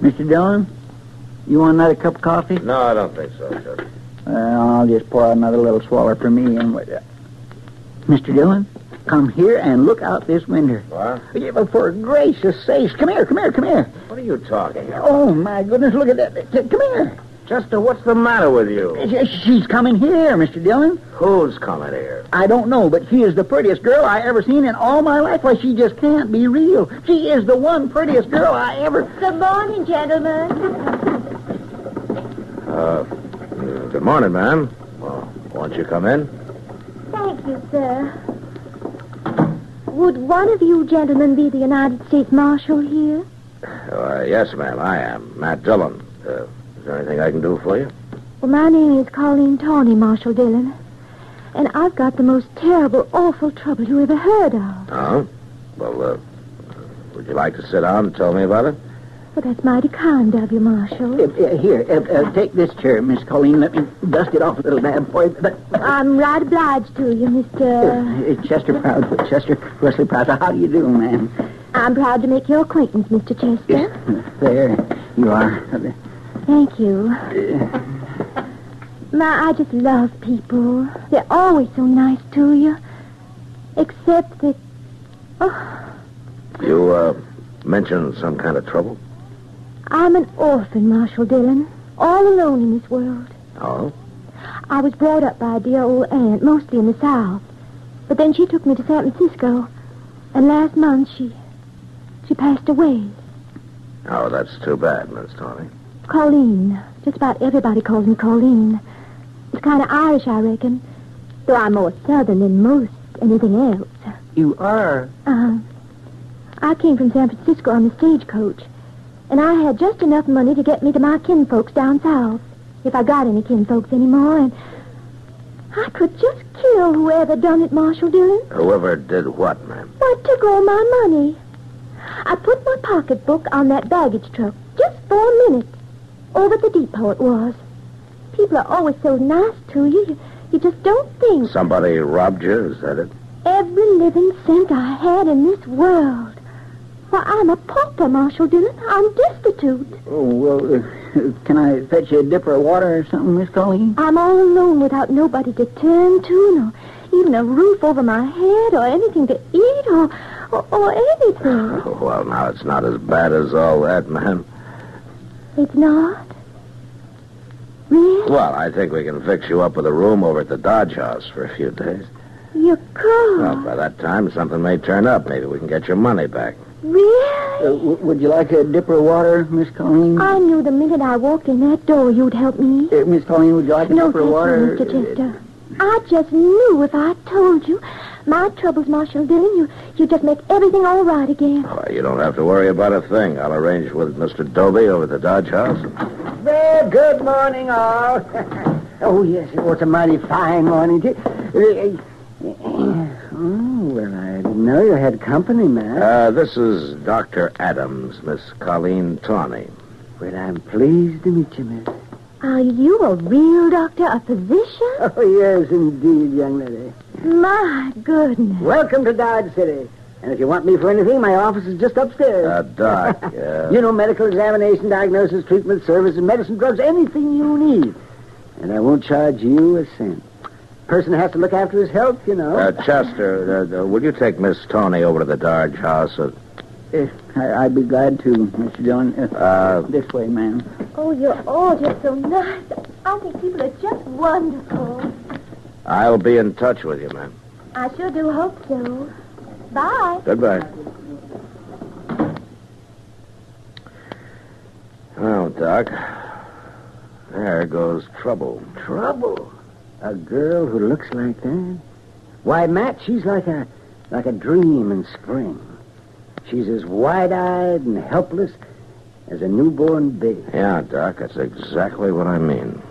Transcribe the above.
Mr. Dillon, you want another cup of coffee? No, I don't think so, Chester. I'll just pour out another little swaller for me. And Mr. Dillon, come here and look out this window. What? Yeah, but for gracious sakes, come here. What are you talking about? Oh, my goodness, look at that. Come here. Chester, what's the matter with you? She's coming here, Mr. Dillon. Who's coming here? I don't know, but she is the prettiest girl I ever seen in all my life. Why, she just can't be real. She is the one prettiest girl I ever... Good morning, gentlemen. Good morning, ma'am. Well, won't you come in? Thank you, sir. Would one of you gentlemen be the United States Marshal here? Yes, ma'am, I am. Matt Dillon. Is there anything I can do for you? Well, my name is Colleen Tawney, Marshal Dillon. And I've got the most terrible, awful trouble you ever heard of. Oh? Well, would you like to sit down and tell me about it? Well, that's mighty kind of you, Marshal. Here, take this chair, Miss Colleen. Let me dust it off a little bad boy. But I'm right obliged to you, Mr... Chester Proudfoot, Chester Wesley Proudfoot. How do you do, ma'am? I'm proud to make your acquaintance, Mr. Chester. There you are. Thank you. I just love people. They're always so nice to you. Except that... Oh, You, mentioned some kind of trouble? I'm an orphan, Marshal Dillon. All alone in this world. Oh? I was brought up by a dear old aunt, mostly in the South. But then she took me to San Francisco. And last month she passed away. Oh, that's too bad, Miss Tawney. Colleen. Just about everybody calls me Colleen. It's kind of Irish, I reckon. Though I'm more Southern than most anything else. You are? I came from San Francisco on the stagecoach. And I had just enough money to get me to my kinfolks down south. If I got any kinfolks anymore. And I could just kill whoever done it, Marshal Dillon. Whoever did what, ma'am? What took all my money? I put my pocketbook on that baggage truck just for a minute. Over at the depot it was. People are always so nice to you. You just don't think. Somebody robbed you, is that it? Every living cent I had in this world. Why, I'm a pauper, Marshal Dillon. I'm destitute. Oh, well, can I fetch you a dipper of water or something, Miss Colleen? I'm all alone without nobody to turn to, nor even a roof over my head, or anything to eat, or anything. Oh, well, now, it's not as bad as all that, ma'am. It's not? Really? Well, I think we can fix you up with a room over at the Dodge House for a few days. You could? Well, by that time, something may turn up. Maybe we can get your money back. Really? Would you like a dipper of water, Miss Colleen? I knew the minute I walked in that door you'd help me. Miss Colleen, would you like a No, dipper of water? thank you, Mr. Chester. I just knew if I told you. My troubles, Marshal Dillon, you just make everything all right again. Oh, you don't have to worry about a thing. I'll arrange with Mr. Dobie over at the Dodge House. Well, good morning, all. Oh, yes, it was a mighty fine morning, too. Well, I didn't know you had company, man. This is Dr. Adams, Miss Colleen Tawney. Well, I'm pleased to meet you, miss. Are you a real doctor, a physician? Oh, yes, indeed, young lady. My goodness. Welcome to Dodge City. And if you want me for anything, my office is just upstairs. Doc, You know, medical examination, diagnosis, treatment, services, medicine, drugs, anything you need. And I won't charge you a cent. Person has to look after his health, you know. Chester, will you take Miss Tawney over to the Dodge House? I'd be glad to, Mr. Dillon. This way, ma'am. Oh, you're all just so nice. I think people are just wonderful. I'll be in touch with you, ma'am. I sure do hope so. Bye. Goodbye. Well, Doc, there goes trouble. Trouble? A girl who looks like that? Why, Matt, she's like a dream in spring. She's as wide-eyed and helpless as a newborn baby. Yeah, Doc, that's exactly what I mean.